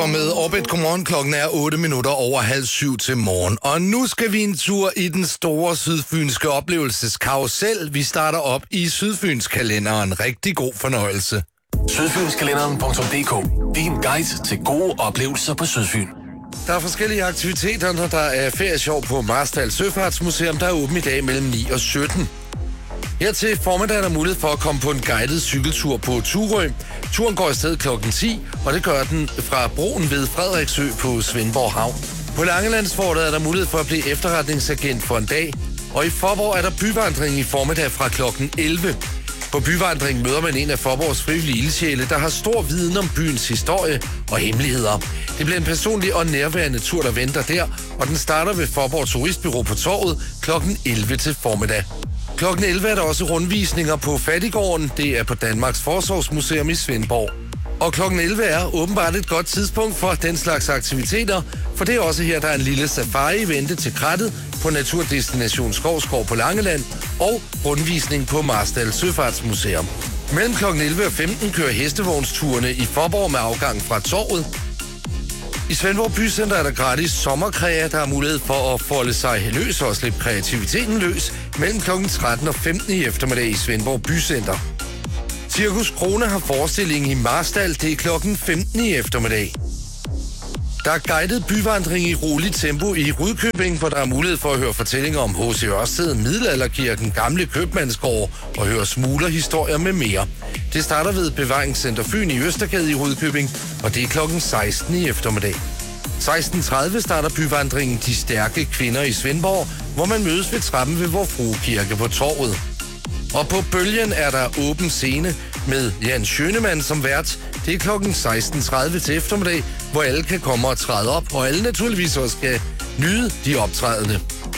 Og med Orbit, godmorgen. Klokken er 7:08 til morgen. Og nu skal vi en tur i den store sydfynske oplevelseskarusel. Vi starter op i Sydfynskalenderen. Rigtig god fornøjelse. Sydfynskalenderen.dk. Din guide til gode oplevelser på Sydfyn. Der er forskellige aktiviteter, når der er feriesjov på Marstal Søfartsmuseum, der er åben i dag mellem 9 og 17. Her til formiddag er der mulighed for at komme på en guided cykeltur på Turø. Turen går afsted klokken 10, og det gør den fra broen ved Frederiksø på Svendborg Havn. På Langelandsfortet er der mulighed for at blive efterretningsagent for en dag, og i Faaborg er der byvandring i formiddag fra klokken 11. På byvandring møder man en af Faaborgs frivillige ildsjæle, der har stor viden om byens historie og hemmeligheder. Det bliver en personlig og nærværende tur, der venter der, og den starter ved Faaborg Turistbureau på Torvet klokken 11 til formiddag. Klokken 11 er der også rundvisninger på Fattiggården. Det er på Danmarks Forsorgsmuseum i Svendborg. Og klokken 11 er åbenbart et godt tidspunkt for den slags aktiviteter, for det er også her, der er en lille safari-vente til krattet på Naturdestination Skovskov på Langeland og rundvisning på Marstal Søfartsmuseum. Mellem klokken 11 og 15 kører hestevognsturene i Faaborg med afgang fra Torvet. I Svendborg Bycenter er der gratis sommerkræer, der har mulighed for at folde sig løs og slippe kreativiteten løs mellem klokken 13 og 15 i eftermiddag i Svendborg Bycenter. Cirkus Krone har forestilling i Marstal, det er klokken 15 i eftermiddag. Der er guidet byvandring i roligt tempo i Rudkøbing, hvor der er mulighed for at høre fortællinger om H.C. Ørsted, Middelalderkirken, gamle købmandsgård og høre smuglerhistorier med mere. Det starter ved Bevaringscenter Fyn i Østergade i Rudkøbing, og det er klokken 16 i eftermiddag. 16:30 starter byvandringen De Stærke Kvinder i Svendborg, hvor man mødes ved trappen ved Vor Frue Kirke på Torvet. Og på Bølgen er der åben scene med Jan Schønemann som vært. Det er klokken 16:30 til eftermiddag, hvor alle kan komme og træde op, og alle naturligvis også skal nyde de optrædende.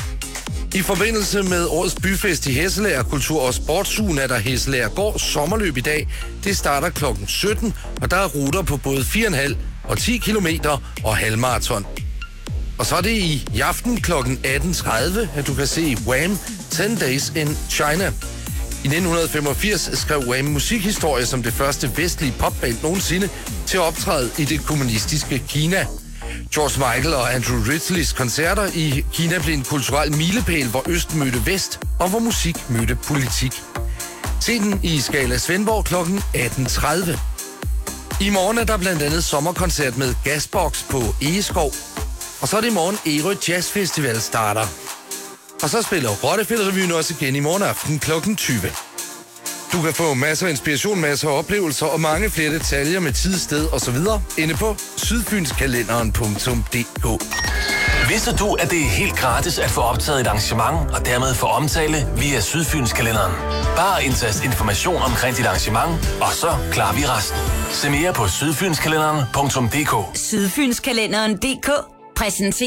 I forbindelse med årets byfest i Hesselager Kultur- og Sportsugen er der Hesselager Gård sommerløb i dag. Det starter klokken 17, og der er ruter på både 4,5 og 10 kilometer og halvmarathon. Og så er det i aften klokken 18:30, at du kan se Wham! 10 Days in China. I 1985 skrev Wham! Musikhistorie som det første vestlige popband nogensinde til at optræde i det kommunistiske Kina. George Michael og Andrew Ridgeleys koncerter i Kina blev en kulturel milepæl, hvor Øst mødte Vest, og hvor musik mødte politik. Se den i Scala Svendborg klokken 18:30. I morgen er der blandt andet sommerkoncert med Gasbox på Egeskov. Og så er det i morgen Ærø Jazz Festival starter. Og så spiller Rottefældt-revyen også igen i morgen aften klokken 20. Du kan få masser af inspiration, masser af oplevelser og mange flere detaljer med tid, sted og så videre inde på sydfynskalenderen.dk. Vidste du, at det er helt gratis at få optaget et arrangement og dermed få omtale via Sydfynskalenderen? Bare indtast information omkring dit arrangement, og så klarer vi resten. Se mere på sydfynskalenderen.dk. Sydfynskalenderen.dk præsenterer